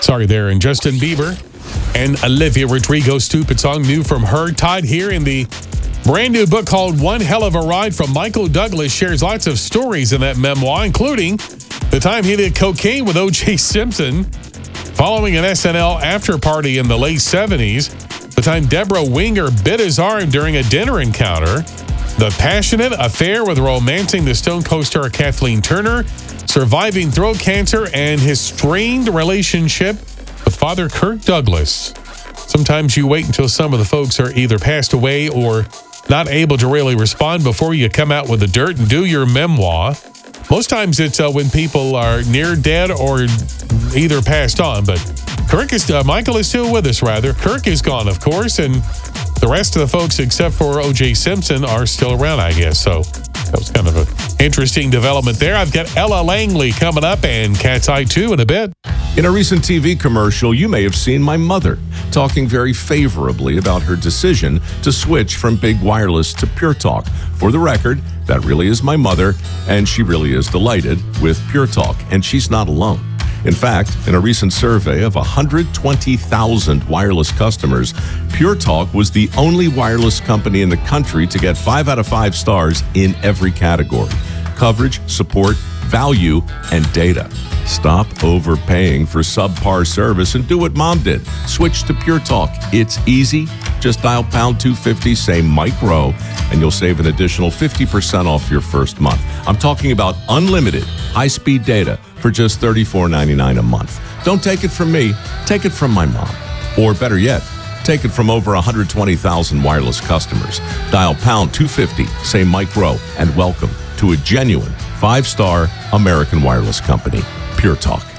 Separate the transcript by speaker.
Speaker 1: Sorry there. And Justin Bieber and Olivia Rodrigo-Stupid song, new from her. Tied here in the brand new book called One Hell of a Ride from Michael Douglas, shares lots of stories in that memoir, including the time he did cocaine with O.J. Simpson following an SNL after party in the late 70s, the time Deborah Winger bit his arm during a dinner encounter, the passionate affair with romancing the Stone Cold star Kathleen Turner, surviving throat cancer, and his strained relationship with Father Kirk Douglas. Sometimes you wait until some of the folks are either passed away or not able to really respond before you come out with the dirt and do your memoir. Most times it's when people are near dead or either passed on, but Michael is still with us, rather. Kirk is gone, of course, and the rest of the folks, except for O.J. Simpson, are still around, I guess. So that was kind of an interesting development there. I've got Ella Langley coming up and Cat's Eye 2 in a bit.
Speaker 2: In a recent TV commercial, you may have seen my mother talking very favorably about her decision to switch from Big Wireless to Pure Talk. For the record, that really is my mother, and she really is delighted with Pure Talk, and she's not alone. In fact, in a recent survey of 120,000 wireless customers, Pure Talk was the only wireless company in the country to get 5 out of 5 stars in every category: coverage, support, value, and data. Stop overpaying for subpar service and do what Mom did. Switch to Pure Talk. It's easy. Just dial pound 250, say Mike Rowe, and you'll save an additional 50% off your first month. I'm talking about unlimited high-speed data for just $34.99 a month. Don't take it from me. Take it from my mom. Or better yet, take it from over 120,000 wireless customers. Dial pound 250, say Mike Rowe, and welcome to a genuine 5-star American wireless company, Pure Talk.